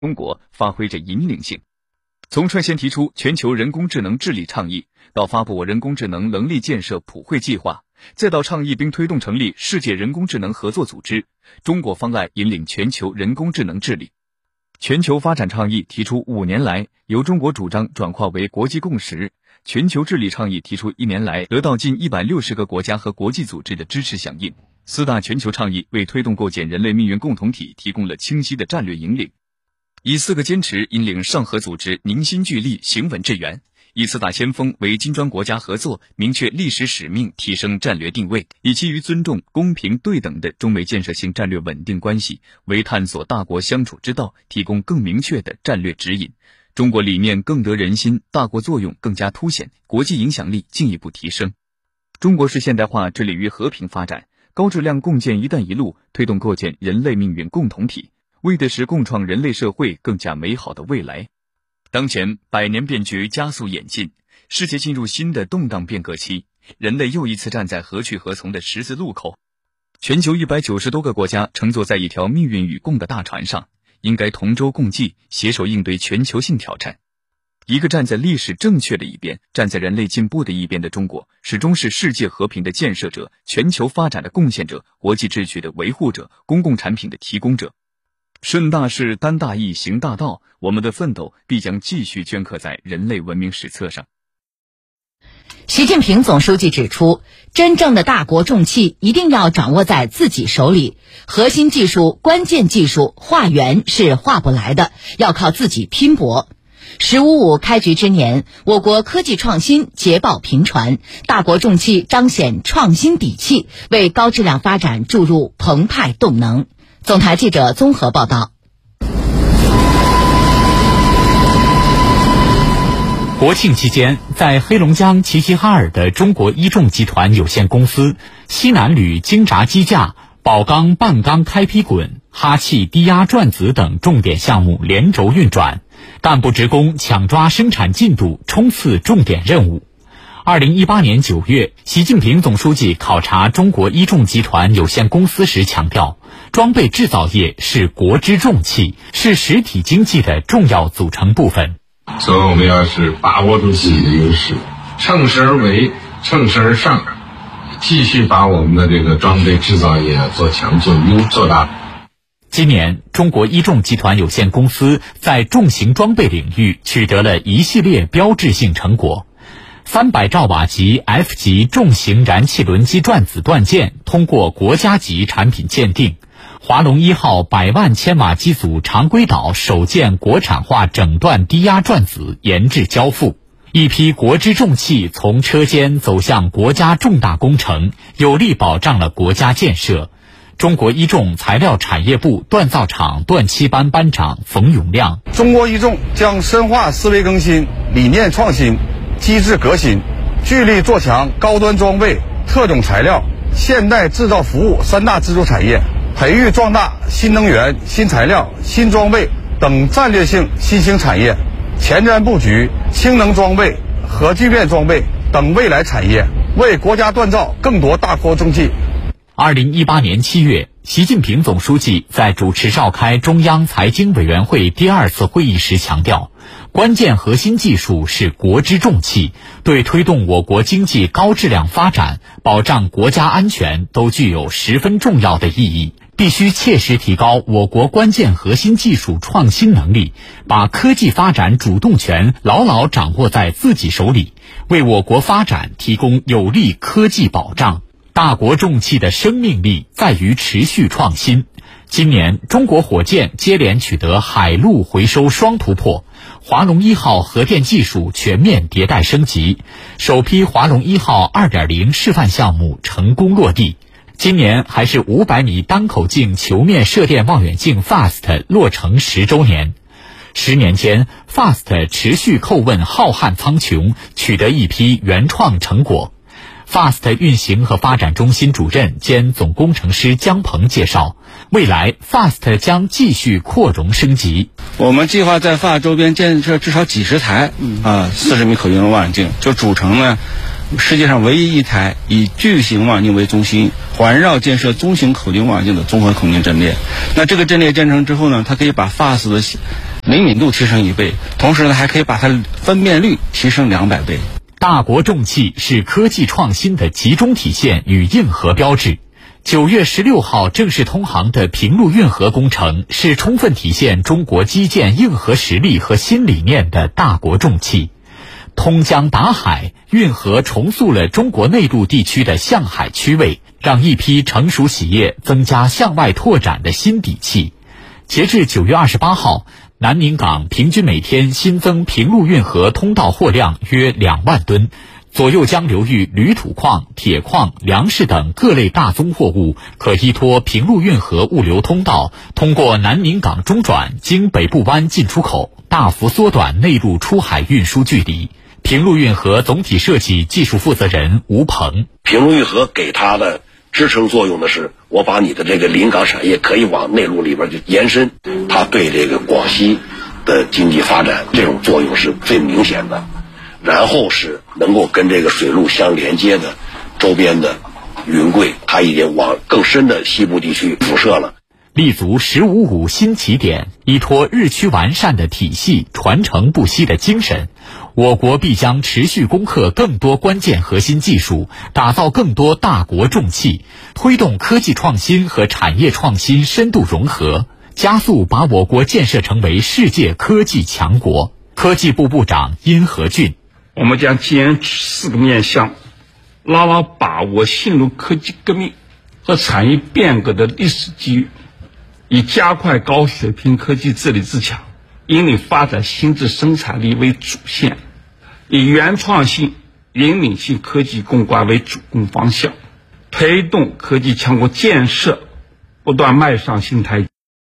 中国发挥着引领性。从率先提出全球人工智能治理倡议，到发布人工智能能力建设普惠计划，再到倡议并推动成立世界人工智能合作组织，中国方案引领全球人工智能治理。全球发展倡议提出5年来由中国主张转化为国际共识，全球治理倡议提出1年来得到近160个国家和国际组织的支持响应。4大全球倡议为推动构建人类命运共同体提供了清晰的战略引领。以4个坚持引领上合组织凝心聚力行稳致远，以4大先锋为金砖国家合作明确历史使命提升战略定位，以基于尊重、公平、对等的中美建设性战略稳定关系为探索大国相处之道提供更明确的战略指引。中国理念更得人心，大国作用更加凸显，国际影响力进一步提升。中国式现代化致力于和平发展，高质量共建“一带一路”，推动构建人类命运共同体，为的是共创人类社会更加美好的未来。当前100年变局加速演进，世界进入新的动荡变革期，人类又一次站在何去何从的十字路口。全球190多个国家乘坐在一条命运与共的大船上，应该同舟共济，携手应对全球性挑战。一个站在历史正确的一边，站在人类进步的一边的中国，始终是世界和平的建设者、全球发展的贡献者、国际秩序的维护者、公共产品的提供者。顺大势、担大义、行大道，我们的奋斗必将继续镌刻在人类文明史册上。 习近平总书记指出，真正的大国重器一定要掌握在自己手里，核心技术、关键技术化缘是化不来的，要靠自己拼搏。“15+5”开局之年，我国科技创新捷报频传，大国重器彰显创新底气，为高质量发展注入澎湃动能。总台记者综合报道。 国庆期间，在黑龙江齐齐哈尔的中国一众集团有限公司，西南铝精轧机架、宝钢半钢开劈滚、哈气低压转子等重点项目连轴运转，干部职工抢抓生产进度，冲刺重点任务。2018年9月，习近平总书记考察中国一众集团有限公司时强调，装备制造业是国之重器，是实体经济的重要组成部分。 所以我们要是把握住自己的优势，乘势而为，乘势而上，继续把我们的这个装备制造业做强做优做大。 今年，中国一众集团有限公司在重型装备领域取得了一系列标志性成果。300兆瓦级 F 级重型燃气轮机转子断件通过国家级产品鉴定，华龙1号100万千瓦机组常规岛首件国产化整段低压转子研制交付。一批国之重器从车间走向国家重大工程，有力保障了国家建设。中国一众材料产业部锻造厂锻漆班班长冯永亮： 中国一众将深化思维更新、理念创新、机制革新，聚力做强高端装备、特种材料、现代制造服务3大支柱产业，培育壮大新能源、新材料、新装备等战略性新兴产业，前瞻布局氢能装备、核聚变装备等未来产业，为国家锻造更多大国重器。 2018年7月，习近平总书记在主持召开中央财经委员会第2次会议时强调，关键核心技术是国之重器，对推动我国经济高质量发展、保障国家安全都具有十分重要的意义。必须切实提高我国关键核心技术创新能力，把科技发展主动权牢牢掌握在自己手里，为我国发展提供有力科技保障。大国重器的生命力在于持续创新。今年，中国火箭接连取得海陆回收双突破，华龙1号核电技术全面迭代升级，首批华龙1号 2.0 示范项目成功落地。今年还是500米单口径球面射电望远镜 FAST 落成10周年。10年间 ，FAST 持续叩问浩瀚苍穹，取得一批原创成果。FAST 运行和发展中心主任兼总工程师姜鹏介绍，未来 FAST 将继续扩容升级。 我们计划在 FAST 周边建设至少几十台40米口径的望远镜，就组成了世界上唯一一台以巨型望远镜为中心，环绕建设中型口径望远镜的综合口径阵列。那这个阵列建成之后呢，它可以把 FAST 的灵敏度提升1倍，同时呢还可以把它分辨率提升200倍。 大国重器是科技创新的集中体现与硬核标志。9月16号正式通航的平陆运河工程是充分体现中国基建硬核实力和新理念的大国重器。通江达海，运河重塑了中国内陆地区的向海区位，让一批成熟企业增加向外拓展的新底气。截至9月28号，南宁港平均每天新增平陆运河通道货量约2万吨，左右江流域铝土矿、铁矿、粮食等各类大宗货物可依托平陆运河物流通道，通过南宁港中转，经北部湾进出口，大幅缩短内陆出海运输距离。平陆运河总体设计技术负责人吴鹏： 平陆运河给它的支撑作用的是，我把你的这个临港产业可以往内陆里边去延伸，它对这个广西的经济发展这种作用是最明显的。然后是能够跟这个水路相连接的周边的云贵，它已经往更深的西部地区辐射了。 立足“15+5”新起点，依托日趋完善的体系、传承不息的精神，我国必将持续攻克更多关键核心技术，打造更多大国重器，推动科技创新和产业创新深度融合，加速把我国建设成为世界科技强国。科技部部长殷和俊： 我们将坚持4个面向，牢牢把握新路科技革命和产业变革的历史机遇，以加快高水平科技治理自强，引领发展新质生产力为主线，以原创性、灵敏性科技攻关为主攻方向，推动科技强国建设不断迈上新台阶。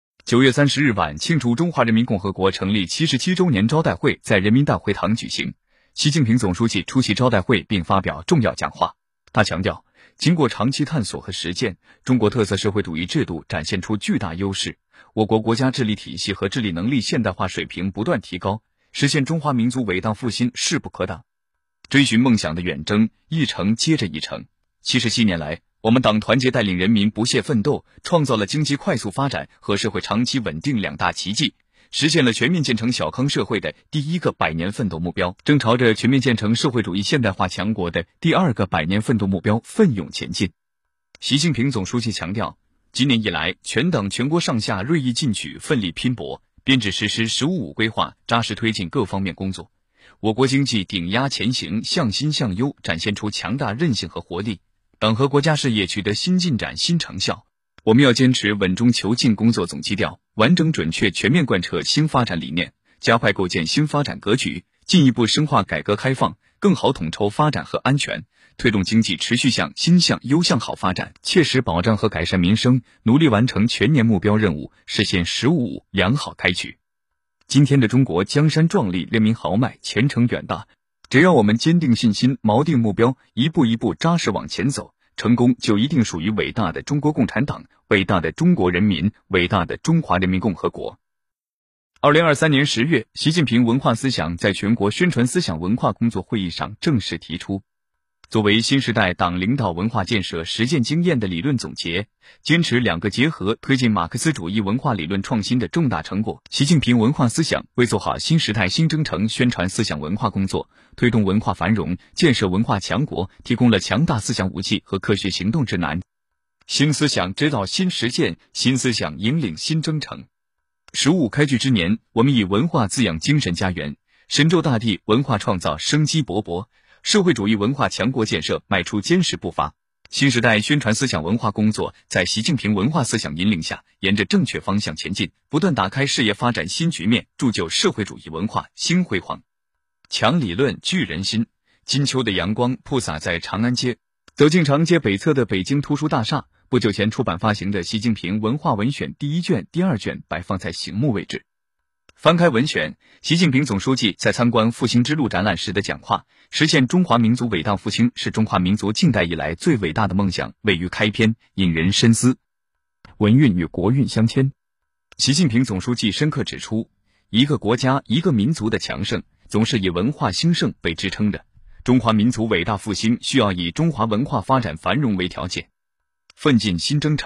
9月30日晚，庆祝中华人民共和国成立77周年招待会在人民大会堂举行。习近平总书记出席招待会并发表重要讲话。他强调，经过长期探索和实践，中国特色社会主义制度展现出巨大优势，我国国家治理体系和治理能力现代化水平不断提高，实现中华民族伟大复兴势不可挡。追寻梦想的远征，一程接着一程。77年来，我们党团结带领人民不懈奋斗，创造了经济快速发展和社会长期稳定2大奇迹，实现了全面建成小康社会的第1个100年奋斗目标，正朝着全面建成社会主义现代化强国的第2个100年奋斗目标奋勇前进。习近平总书记强调，今年以来，全党全国上下锐意进取，奋力拼搏，编制实施“15+5”规划，扎实推进各方面工作。我国经济顶压前行，向新向优，展现出强大韧性和活力，党和国家事业取得新进展、新成效。我们要坚持稳中求进工作总基调，完整准确全面贯彻新发展理念，加快构建新发展格局，进一步深化改革开放，更好统筹发展和安全，推动经济持续向新向优向好发展，切实保障和改善民生，努力完成全年目标任务，实现“15+5”良好开局。今天的中国江山壮丽，人民豪迈，前程远大。只要我们坚定信心，锚定目标，一步一步扎实往前走，成功就一定属于伟大的中国共产党，伟大的中国人民，伟大的中华人民共和国。2023年10月，习近平文化思想在全国宣传思想文化工作会议上正式提出，作为新时代党领导文化建设实践经验的理论总结，坚持2个结合，推进马克思主义文化理论创新的重大成果。习近平文化思想为做好新时代新征程宣传思想文化工作，推动文化繁荣，建设文化强国提供了强大思想武器和科学行动指南。新思想指导新实践，新思想引领新征程。15开局之年，我们以文化滋养精神家园，神州大地文化创造生机勃勃，社会主义文化强国建设迈出坚实步伐。新时代宣传思想文化工作在习近平文化思想引领下，沿着正确方向前进，不断打开事业发展新局面，铸就社会主义文化新辉煌。强理论聚人心，金秋的阳光铺洒在长安街。走进长街北侧的北京图书大厦，不久前出版发行的《习近平文化文选》第1卷、第2卷摆放在醒目位置。翻开文选，习近平总书记在参观复兴之路展览时的讲话，实现中华民族伟大复兴是中华民族近代以来最伟大的梦想，位于开篇，引人深思。文运与国运相牵。习近平总书记深刻指出，一个国家、一个民族的强盛，总是以文化兴盛为支撑的。中华民族伟大复兴需要以中华文化发展繁荣为条件。奋进新征程，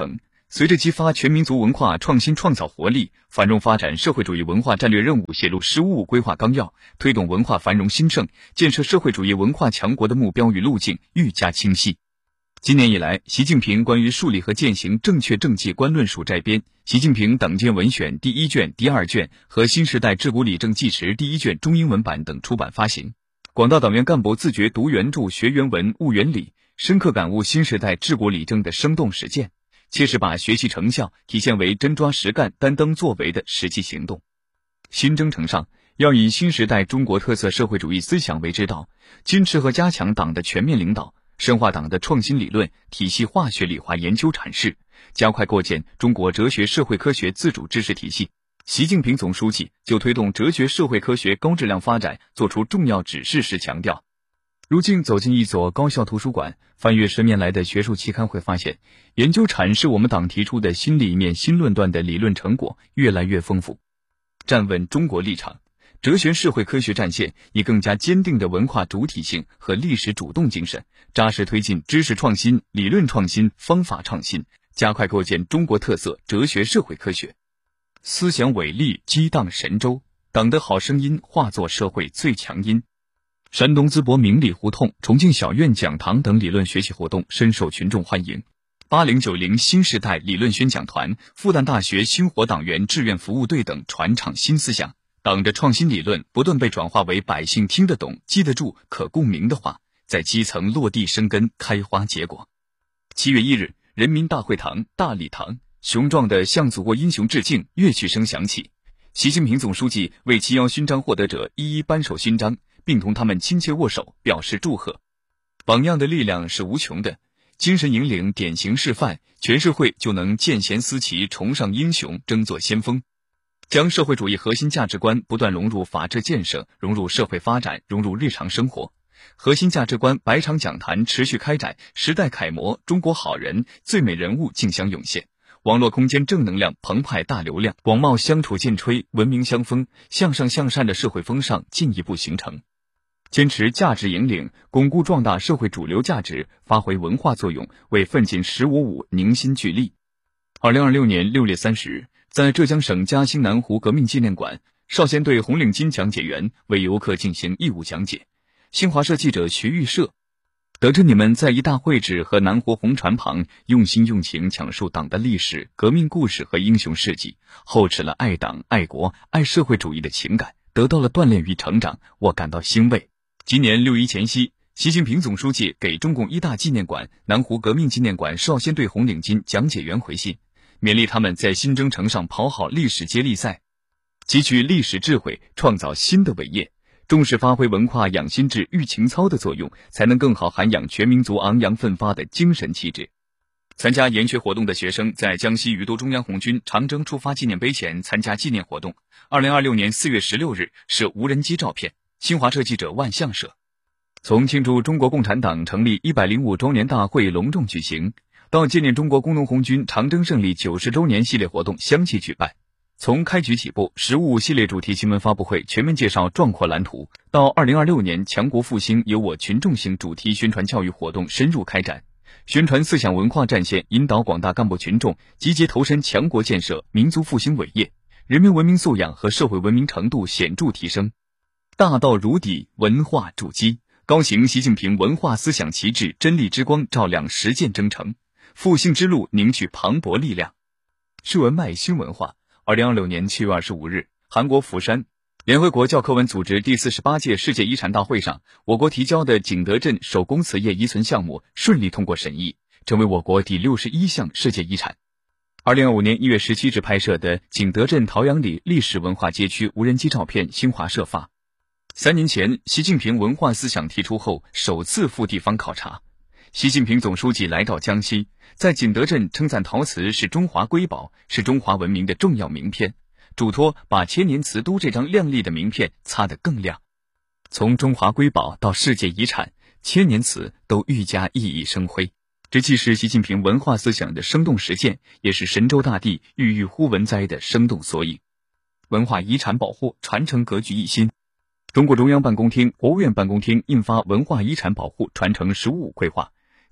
随着激发全民族文化创新创造活力，繁荣发展社会主义文化战略任务写入“15五”规划纲要，推动文化繁荣兴盛、建设社会主义文化强国的目标与路径愈加清晰。今年以来，习近平关于树立和践行正确政绩观论述摘编，习近平党建文选第1卷、第2卷和新时代治国理政纪实第1卷中英文版等出版发行。广大党员干部自觉读原著、学原文、悟原理，深刻感悟新时代治国理政的生动实践，切实把学习成效体现为真抓实干、担当作为的实际行动。新征程上，要以新时代中国特色社会主义思想为指导，坚持和加强党的全面领导，深化党的创新理论体系化学理化研究阐释，加快构建中国哲学社会科学自主知识体系。习近平总书记就推动哲学社会科学高质量发展作出重要指示时强调，如今走进一所高校图书馆，翻阅10年来的学术期刊，会发现研究阐释我们党提出的新理念、新论断的理论成果越来越丰富。站稳中国立场，哲学社会科学战线以更加坚定的文化主体性和历史主动精神，扎实推进知识创新、理论创新、方法创新，加快构建中国特色哲学社会科学。思想伟力激荡神州，党的好声音化作社会最强音。山东淄博明理胡同、重庆小院讲堂等理论学习活动深受群众欢迎。8090新时代理论宣讲团、复旦大学星火党员志愿服务队等传唱新思想，党的创新理论不断被转化为百姓听得懂、记得住、可共鸣的话，在基层落地生根、开花结果。7月1日，人民大会堂、大礼堂，雄壮的向祖国英雄致敬乐曲声响起，习近平总书记为7·1勋章获得者一一颁授勋章，并同他们亲切握手，表示祝贺。榜样的力量是无穷的，精神引领、典型示范，全社会就能见贤思齐、崇尚英雄、争做先锋。将社会主义核心价值观不断融入法治建设，融入社会发展，融入日常生活。核心价值观100场讲坛持续开展，时代楷模、中国好人、最美人物竞相涌现，网络空间正能量澎湃大流量，广袤相处渐吹，文明相风，向上向善的社会风尚进一步形成。坚持价值引领，巩固壮大社会主流价值，发挥文化作用，为奋进15五凝心聚力。2026年6月30日，在浙江省嘉兴南湖革命纪念馆，少先队红领巾讲解员为游客进行义务讲解。新华社记者徐玉社，得知你们在一大会址和南湖红船旁用心用情讲述党的历史、革命故事和英雄事迹，厚植了爱党、爱国、爱社会主义的情感，得到了锻炼与成长，我感到欣慰。今年6一前夕，习近平总书记给中共一大纪念馆、南湖革命纪念馆少先队红领巾讲解员回信，勉励他们在新征程上跑好历史接力赛，汲取历史智慧，创造新的伟业。重视发挥文化养心智、育情操的作用，才能更好涵养全民族昂扬奋发的精神气质。参加研学活动的学生在江西余都中央红军长征出发纪念碑前参加纪念活动。2026年4月16日是无人机照片。新华社记者万象社。从庆祝中国共产党成立105周年大会隆重举行，到纪念中国工农红军长征胜利90周年系列活动相继举办。从开局起步，15系列主题新闻发布会全面介绍壮阔蓝图，到2026年强国复兴由我群众性主题宣传教育活动深入开展，宣传思想文化战线引导广大干部群众积极投身强国建设、民族复兴伟业，人民文明素养和社会文明程度显著提升。大道如砥，文化筑基，高行习近平文化思想旗帜真理之光照亮实践征程，复兴之路凝聚磅礴力量。是文脉新文化。2026年7月25日，韩国釜山，联合国教科文组织第48届世界遗产大会上，我国提交的景德镇手工瓷业遗存项目顺利通过审议，成为我国第61项世界遗产。2025年1月17日拍摄的景德镇陶阳里历史文化街区无人机照片，新华社发。3年前，习近平文化思想提出后，首次赴地方考察。习近平总书记来到江西，在景德镇称赞陶瓷是中华瑰宝，是中华文明的重要名片，嘱托把千年瓷都这张亮丽的名片擦得更亮。从中华瑰宝到世界遗产，千年瓷都愈加熠熠生辉。这既是习近平文化思想的生动实践，也是神州大地郁郁乎文哉的生动缩影。文化遗产保护传承格局一新。中国中央办公厅、国务院办公厅印发《文化遗产保护传承15五规划》，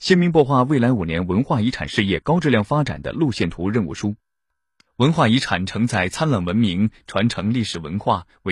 鲜明擘画未来5年文化遗产事业高质量发展的路线图任务书。文化遗产承载灿烂文明，传承历史文化，为